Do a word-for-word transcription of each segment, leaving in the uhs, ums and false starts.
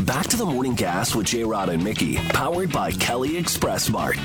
Back to the morning gas with J-Rod and Mickey, powered by Kelly Express Mart.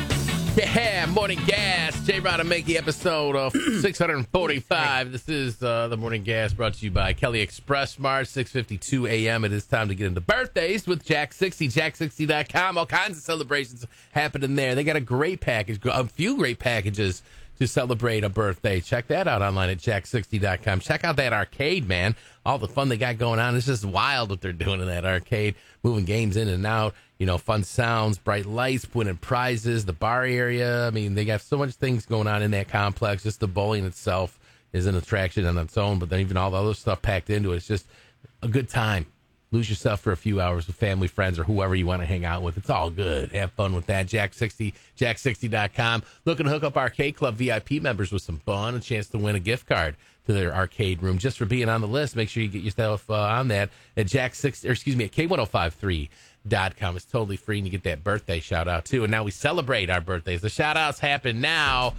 Yeah, Morning Gas, J-Rod and Mickey, episode of six forty-five. This is uh, the Morning Gas brought to you by Kelly Express Mart, six fifty-two a.m. It is time to get into birthdays with Jack sixty, jack sixty dot com. All kinds of celebrations happening there. They got a great package, a few great packages to celebrate a birthday. Check that out online at jack sixty dot com. Check out that arcade, man. All the fun they got going on. It's just wild what they're doing in that arcade, moving games in and out. You know, fun sounds, bright lights, winning prizes, the bar area. I mean, they got so much things going on in that complex. Just the bowling itself is an attraction on its own, but then even all the other stuff packed into it. It's just a good time. Lose yourself for a few hours with family, friends, or whoever you want to hang out with. It's all good. Have fun with that. Jack sixty, jack sixty dot com. Looking to hook up Arcade Club V I P members with some fun, a chance to win a gift card to their arcade room just for being on the list. Make sure you get yourself uh, on that at Jack sixty, or excuse me, at K ten fifty-three dot com. It's totally free, and you get that birthday shout out too. And now we celebrate our birthdays. The shout outs happen now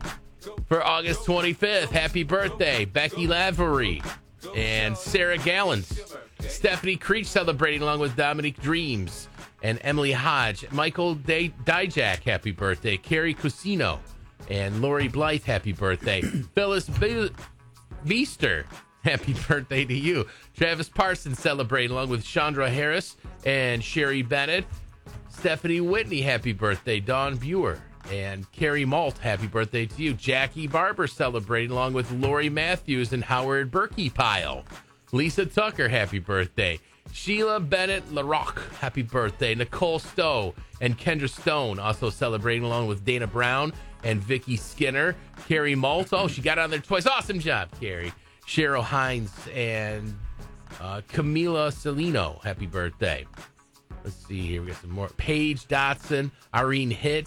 for August twenty-fifth. Happy birthday, Becky Lavery and Sarah Gallants. Stephanie Creech celebrating along with Dominic Dreams and Emily Hodge. Michael Day- Dijak, happy birthday. Carrie Cusino and Lori Blythe, happy birthday. Phyllis Be- Beester, happy birthday to you. Travis Parsons celebrating along with Chandra Harris and Sherry Bennett. Stephanie Whitney, happy birthday. Dawn Buer and Carrie Malt, happy birthday to you. Jackie Barber celebrating along with Lori Matthews and Howard Berkey Pile. Lisa Tucker, happy birthday. Sheila Bennett LaRock, happy birthday. Nicole Stowe and Kendra Stone also celebrating along with Dana Brown and Vicky Skinner. Carrie Malt, oh, she got on there twice. Awesome job, Carrie. Cheryl Hines and uh, Camila Celino, happy birthday. Let's see here. We got some more. Paige Dotson, Irene Hitt,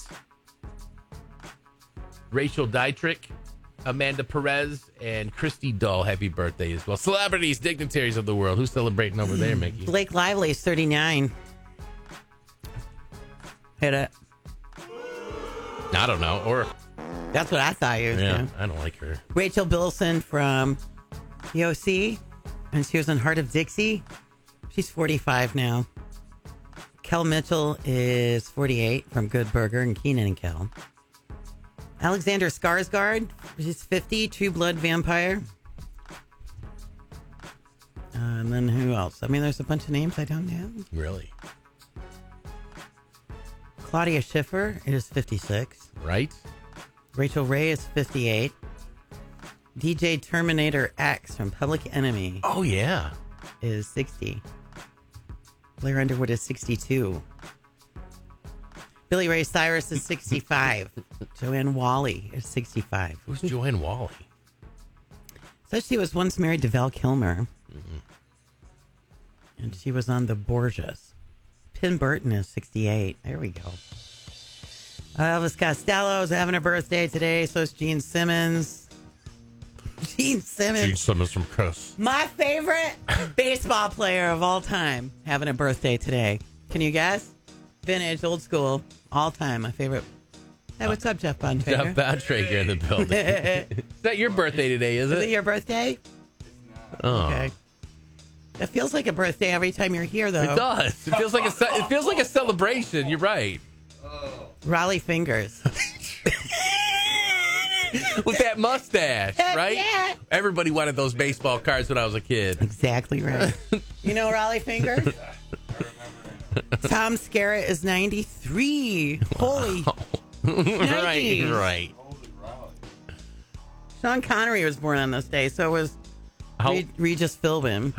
Rachel Dietrich, Amanda Perez, and Christy Dull, happy birthday as well. Celebrities, dignitaries of the world. Who's celebrating over there, Mickey? Blake Lively is thirty-nine. Hit it. I don't know. Or That's what I thought you were yeah, saying. I don't like her. Rachel Bilson from the O C, and she was in Heart of Dixie. She's forty-five now. Kel Mitchell is forty-eight from Good Burger and Keenan and Kel. Alexander Skarsgård, he's fifty, True Blood Vampire. Uh, and then who else? I mean, there's a bunch of names I don't know. Really? Claudia Schiffer is fifty-six. Right? Rachel Ray is fifty-eight. D J Terminator X from Public Enemy Oh, yeah. is sixty. Blair Underwood is sixty-two. Billy Ray Cyrus is sixty-five. Joanne Wally is sixty-five. Who's Joanne Wally? So she was once married to Val Kilmer. Mm-hmm. And she was on The Borgias. Pin Burton is sixty-eight. There we go. Elvis Costello is having a birthday today. So is Gene Simmons. Gene Simmons. Gene Simmons from Kiss. My favorite baseball player of all time having a birthday today. Can you guess? Vintage, old school, all time. My favorite. Hey, what's up, Jeff Bontrager? Jeff Bontrager in the building. Is that your birthday today, is it? Is it your birthday? Oh. Okay. It feels like a birthday every time you're here, though. It does. It feels like a ce- it feels like a celebration. You're right. Raleigh Fingers. With that mustache, Heck right? yeah. Everybody wanted those baseball cards when I was a kid. Exactly right. You know Raleigh Fingers? Tom Skerritt is ninety-three. Holy. Right, right. Sean Connery was born on this day, so was How- Re- Regis Philbin.